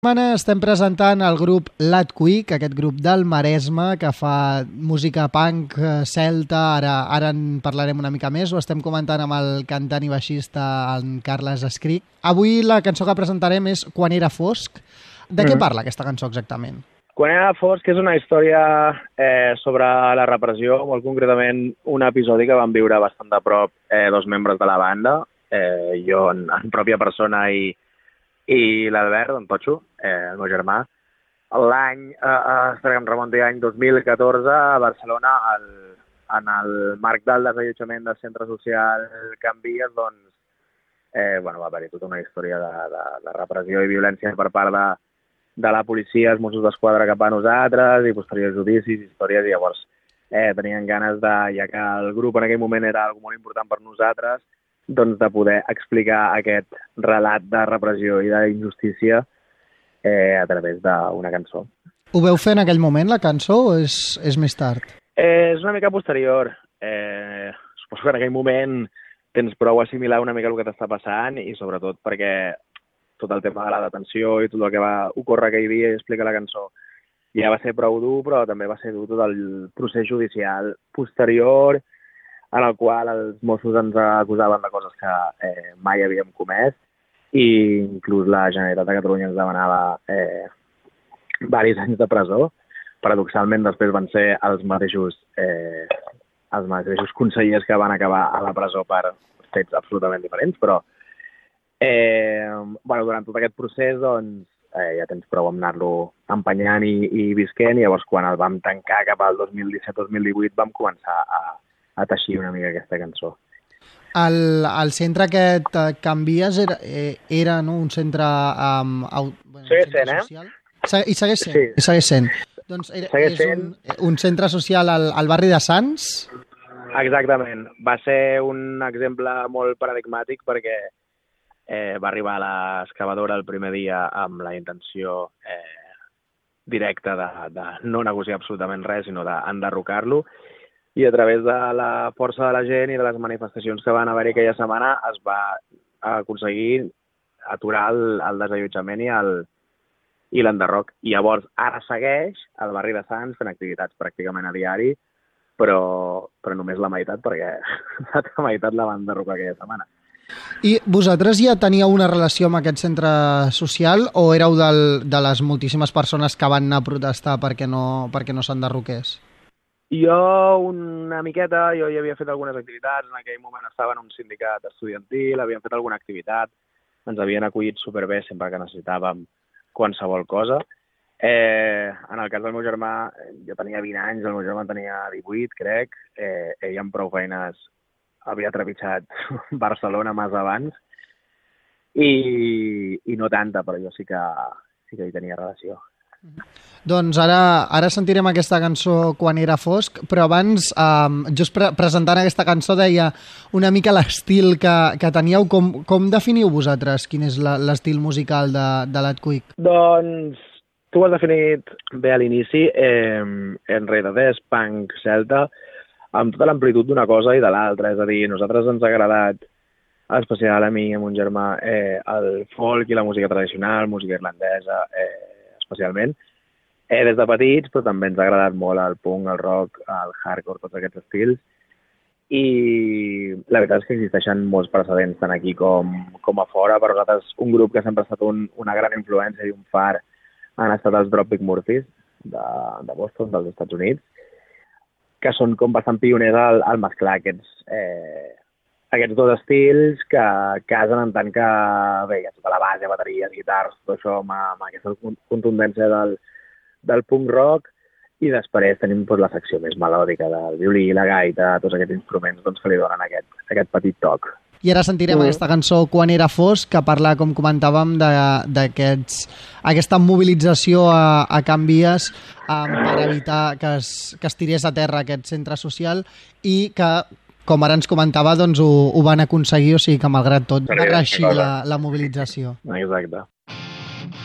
Setmana estem presentant el grup Latquick, aquest grup del Maresme que fa música punk, celta, ara en parlarem una mica més, ho estem comentant amb el cantant i baixista en Carles Escric. Avui la cançó que presentarem és Quan era fosc. De què parla aquesta cançó exactament? Quan era fosc és una història sobre la repressió, molt concretament un episodi que vam viure bastant de prop dos membres de la banda, jo en pròpia persona i l'Albert, en Totxo, el meu germà. L'any, espera que em remunti, l'any 2014 a Barcelona, en el marc del desallotjament del centre social Can Vies, doncs, va haver-hi tota una història de repressió i violència per part de la policia, els Mossos d'Esquadra cap a nosaltres, i posteriors judicis, històries, i llavors tenien ganes de, ja que el grup en aquell moment era algo molt important per nosaltres, doncs de poder explicar aquest relat de repressió i d'injustícia a través d'una cançó. Ho veu fer en aquell moment, la cançó, o és més tard? És una mica posterior. Suposo que en aquell moment tens prou assimilar una mica el que t'està passant i sobretot perquè tot el tema de la detenció i tot el que va ocórrer aquell dia i explica la cançó ja va ser prou dur, però també va ser dur tot el procés judicial posterior, en el qual els Mossos ens acusaven de coses que mai havíem comès, i inclús la Generalitat de Catalunya ens demanava diversos anys de presó. Paradoxalment, després van ser els mateixos consellers que van acabar a la presó per fets absolutament diferents, però durant tot aquest procés doncs, ja tens prou amb anar-lo empenyant i visquent, i llavors quan el vam tancar cap al 2017-2018 vam començar a teixir una mica aquesta cançó. El centre aquest Can Vies era no, un centre, social? I segueix sent. Sí. I segueix sent. Doncs és un centre social al barri de Sants? Exactament. Va ser un exemple molt paradigmàtic perquè va arribar a l'excavadora el primer dia amb la intenció directa de no negociar absolutament res, sinó d'enderrocar-lo, i a través de la força de la gent i de les manifestacions que van haver-hi aquella setmana es va aconseguir aturar el desallotjament i l'enderroc. I llavors ara segueix al barri de Sants fent activitats pràcticament a diari, però només la meitat, perquè l'altra meitat la van enderrocar aquella setmana. I vosaltres ja teníeu una relació amb aquest centre social o éreu de les moltíssimes persones que van anar a protestar perquè no s'enderroqués? Jo una miqueta, jo ja havia fet algunes activitats, en aquell moment estava en un sindicat estudiantil, havíem fet alguna activitat, ens havien acollit superbé sempre que necessitàvem qualsevol cosa. En el cas del meu germà, jo tenia 20 anys, el meu germà tenia 18, crec, ell amb prou feines havia trepitjat Barcelona més abans, i no tanta, però jo sí que hi tenia relació. Doncs ara sentirem aquesta cançó Quan era fosc, però abans, just presentant aquesta cançó, deia una mica l'estil que teníeu. Com definiu vosaltres quin és l'estil musical de Latquick? Doncs tu ho has definit bé a l'inici. En realitat és punk celta amb tota l'amplitud d'una cosa i de l'altra. És a dir, a nosaltres ens ha agradat, especial a mi i a mon germà, el folk i la música tradicional, música irlandesa, especialment, des de petits, però també ens ha agradat molt el punk, el rock, el hardcore, tots aquests estils, i la veritat és que existeixen molts precedents tant aquí com a fora. Per nosaltres, un grup que sempre ha estat una gran influència i un far han estat els Dropkick Murphys de Boston, dels Estats Units, que són com bastant pioners al mesclar aquests dos estils que casen en tant que hi ha tota la base, bateries, guitars, tot això amb aquesta contundència del punk rock, i després tenim la secció més melòdica del violí, la gaita, tots aquests instruments que li donen aquest petit toc. I ara sentirem aquesta cançó Quan era fosc, que parla, com comentàvem, d'aquesta mobilització a Can Vies per evitar que es tirés a terra aquest centre social, i que, com ara ens comentava, doncs ho van aconseguir, o sigui que malgrat tot va reeixir la mobilització. Exacte.